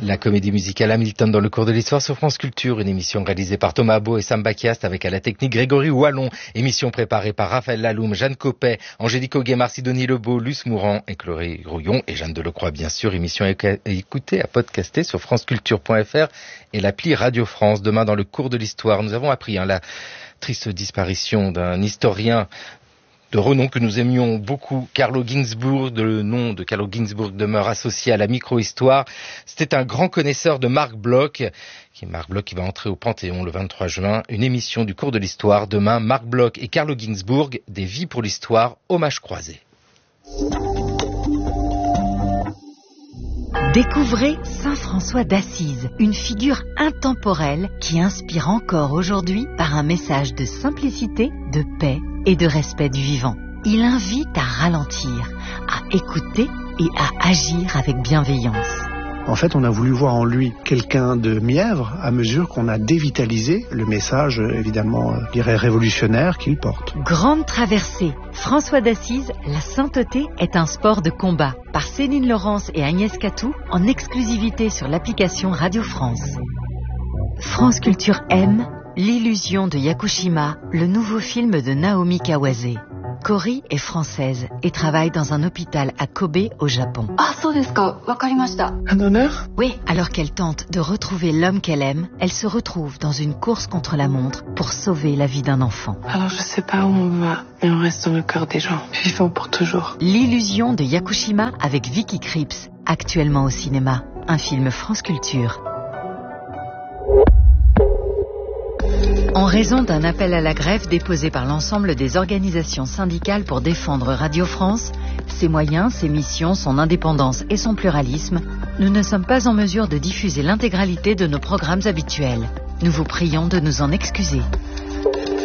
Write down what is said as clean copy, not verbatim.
La comédie musicale Hamilton dans le cours de l'histoire sur France Culture, une émission réalisée par Thomas Beau et Sam Bakiast avec à la technique Grégory Wallon, émission préparée par Raphaël Laloum, Jeanne Copet, Angélique Auguet, Sidonie Lebeau, Luce Mourant et Chloé Rouillon et Jeanne Delecroix bien sûr, émission à écouter, à podcaster sur franceculture.fr et l'appli Radio France. Demain dans le cours de l'histoire, nous avons appris la triste disparition d'un historien de renom que nous aimions beaucoup, Carlo Ginzburg. Le nom de Carlo Ginzburg demeure associé à la micro-histoire. C'était un grand connaisseur de Marc Bloch, qui va entrer au Panthéon le 23 juin. Une émission du cours de l'histoire. Demain, Marc Bloch et Carlo Ginzburg, des vies pour l'histoire, hommage croisé. Découvrez Saint François d'Assise, une figure intemporelle qui inspire encore aujourd'hui par un message de simplicité, de paix et de respect du vivant. Il invite à ralentir, à écouter et à agir avec bienveillance. En fait, on a voulu voir en lui quelqu'un de mièvre à mesure qu'on a dévitalisé le message, évidemment, je dirais révolutionnaire qu'il porte. Grande traversée. François d'Assise, la sainteté est un sport de combat. Par Céline Laurence et Agnès Catou, en exclusivité sur l'application Radio France. France Culture aime L'illusion de Yakushima, le nouveau film de Naomi Kawase. Cory est française et travaille dans un hôpital à Kobe, au Japon. Un honneur ? Oui, alors qu'elle tente de retrouver l'homme qu'elle aime, elle se retrouve dans une course contre la montre pour sauver la vie d'un enfant. Alors je sais pas où on va, mais on reste dans le cœur des gens, vivants pour toujours. L'illusion de Yakushima avec Vicky Krieps, actuellement au cinéma. Un film France Culture. En raison d'un appel à la grève déposé par l'ensemble des organisations syndicales pour défendre Radio France, ses moyens, ses missions, son indépendance et son pluralisme, nous ne sommes pas en mesure de diffuser l'intégralité de nos programmes habituels. Nous vous prions de nous en excuser.